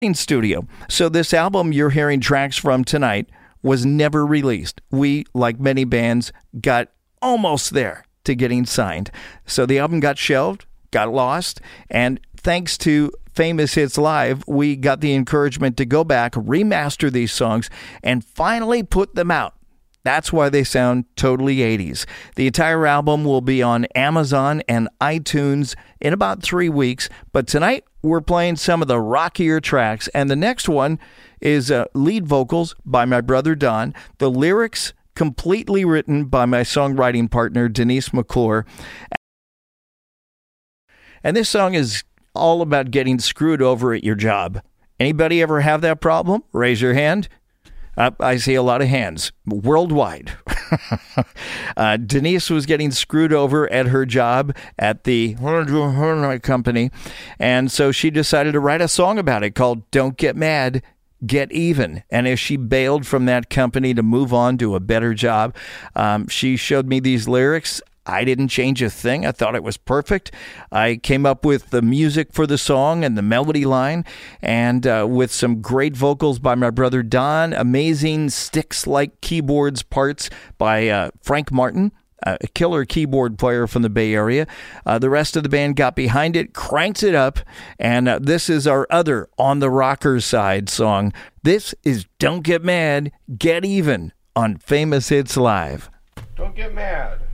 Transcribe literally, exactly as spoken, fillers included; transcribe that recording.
studio. So this album you're hearing tracks from tonight was never released. We, like many bands, got almost there to getting signed. So the album got shelved, got lost, and thanks to Famous Hits Live, we got the encouragement to go back, remaster these songs, and finally put them out. That's why they sound totally eighties. The entire album will be on Amazon and iTunes in about three weeks. But tonight, we're playing some of the rockier tracks. And the next one is uh, lead vocals by my brother Don. The lyrics completely written by my songwriting partner, Denise McClure. And this song is all about getting screwed over at your job. Anybody ever have that problem? Raise your hand. Uh, I see a lot of hands worldwide. uh, Denise was getting screwed over at her job at the company, and so she decided to write a song about it called Don't Get Mad, Get Even. And as she bailed from that company to move on to a better job, um, she showed me these lyrics. I didn't change a thing. I thought it was perfect. I came up with the music for the song and the melody line, and uh, with some great vocals by my brother Don, amazing Styx-like keyboards parts by uh, Frank Martin, a killer keyboard player from the Bay Area. Uh, the rest of the band got behind it, cranked it up, and uh, this is our other On the Rockers side song. This is Don't Get Mad, Get Even on Famous Hits Live. Don't get mad.